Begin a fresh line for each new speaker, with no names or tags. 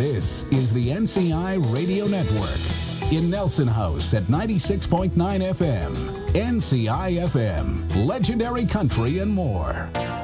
This is the NCI Radio Network. In Nelson House at 96.9 FM. NCI FM. Legendary country and more.